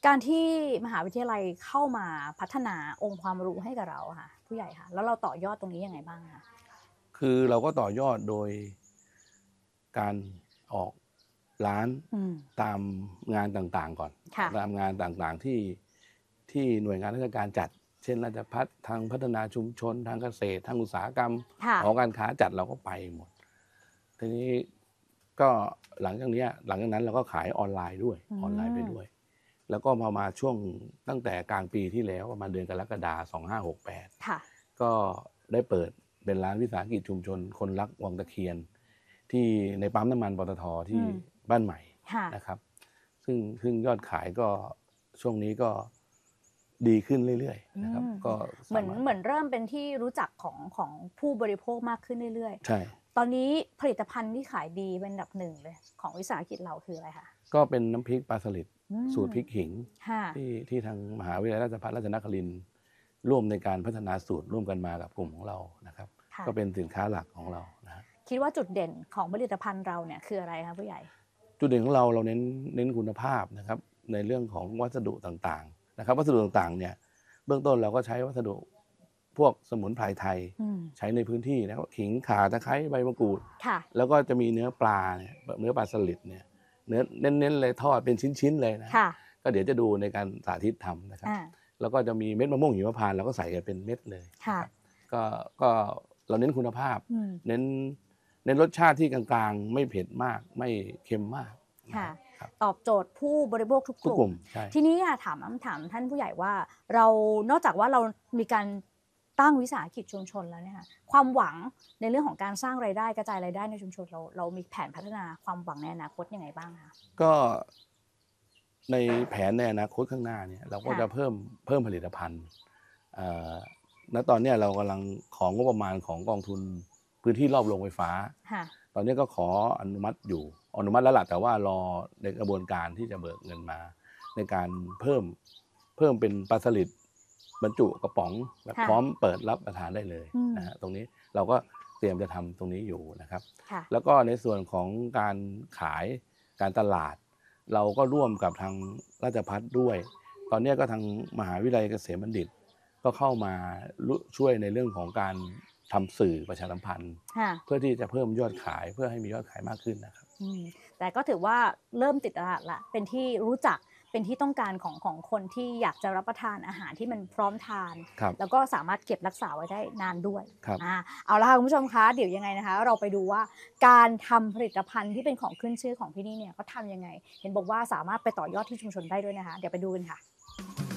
การที่มหาวิทยาลัยเข้ามาพัฒนาองค์ความรู้ให้กับเราค่ะผู้ใหญ่ค่ะแล้วเราต่อยอดตรงนี้ยังไงบ้างคะคือเราก็ต่อยอดโดยการออกร้านตามงานต่างๆก่อนตามงานต่างๆที่หน่วยงานราชการจัดเช่นราชภัฏทางพัฒนาชุมชนทางเกษตรทางอุตสาหกรรมหอการค้าจัดเราก็ไปหมดทีนี้ก็หลังจากนั้นเราก็ขายออนไลน์ด้วยออนไลน์ไปด้วยแล้วก็พอมาช่วงตั้งแต่กลางปีที่แล้วประมาณเดือนกรกฎาคม2568ก็ได้เปิดเป็นร้านวิสาหกิจชุมชนคนรักวังตะเคียนที่ในปั๊มน้ำมันปตท.ที่บ้านใหม่นะครับซึ่งยอดขายก็ช่วงนี้ก็ดีขึ้นเรื่อยๆนะครับก็เหมือนเริ่มเป็นที่รู้จักของผู้บริโภคมากขึ้นเรื่อยๆใช่ตอนนี้ผลิตภัณฑ์ที่ขายดีเป็นอันดับหนึ่งเลยของวิสาหกิจเราคืออะไรคะก็เป็นน้ำพริกปลาสลิดสูตรพริกขิงที่ทางมหาวิทยาลัยราชภัฏราชนครินทร์ร่วมในการพัฒนาสูตรร่วมกันมากับกลุ่มของเรานะครับก็เป็นสินค้าหลักของเรานะคิดว่าจุดเด่นของผลิตภัณฑ์เราเนี่ยคืออะไรคะผู้ใหญ่จุดเด่นของเราเน้นคุณภาพนะครับในเรื่องของวัสดุต่างๆนะครับวัสดุต่างๆเนี่ยเบื้องต้นเราก็ใช้วัสดุพวกสมุนไพรไทยใช้ในพื้นที่นะครับขิงข่าตะไคร้ใบมะกรูดแล้วก็จะมีเนื้อปลาเนี่ยเนื้อปลาสลิดเนี่ยเนื้อเน้นๆเลยทอดเป็นชิ้นๆเลยนะก็เดี๋ยวจะดูในการสาธิตทำนะครับแล้วก็จะมีเม็ดมะม่วงหิมพานต์เราก็ใส่กันเป็นเม็ดเลยก็เราเน้นคุณภาพเน้นรสชาติที่กลางๆไม่เผ็ดมากไม่เค็มมากตอบโจทย์ผู้บริโภคทุกกลุ่มทีนี้ถามท่านผู้ใหญ่ว่าเรานอกจากว่าเรามีการตั้งวิสาหกิจชุมชนแล้วเนี่ยความหวังในเรื่องของการสร้างรายได้กระจายรายได้ในชุมชนเรามีแผนพัฒนาความหวังในอนาคตยังไงบ้างคะก็ในแผนในอนาคตข้างหน้าเนี่ยเราก็จะเพิ่มผลิตภัณฑ์ณตอนนี้เรากำลังของงบประมาณของกองทุนพื้นที่รอบโรงไฟฟ้าตอนนี้ก็ขออนุมัติแล้วล่ะแต่ว่ารอในกระบวนการที่จะเบิกเงินมาในการเพิ่มเป็นปลาสลิดบรรจุกระป๋องแบบพร้อมเปิดรับประทานได้เลยนะฮะตรงนี้เราก็เตรียมจะทำตรงนี้อยู่นะครับแล้วก็ในส่วนของการขายการตลาดเราก็ร่วมกับทางราชภัฏด้วย ตอนนี้ก็ทางมหาวิทยาลัยเกษมบัณฑิตก็เข้ามาช่วยในเรื่องของการทำสื่อประชาสัมพันธ์เพื่อที่จะเพิ่มยอดขายเพื่อให้มียอดขายมากขึ้นนะครับแต่ก็ถือว่าเริ่มติดตลาดละเป็นที่รู้จักเป็นที่ต้องการของคนที่อยากจะรับประทานอาหารที่มันพร้อมทานแล้วก็สามารถเก็บรักษาไว้ได้นานด้วยเอาละค่ะคุณผู้ชมคะเดี๋ยวยังไงนะคะเราไปดูว่าการทำผลิตภัณฑ์ที่เป็นของขึ้นชื่อของที่นี่เนี่ยเขาทำยังไงเห็นบอกว่าสามารถไปต่อยอดที่ชุมชนได้ด้วยนะคะเดี๋ยวไปดูกันค่ะ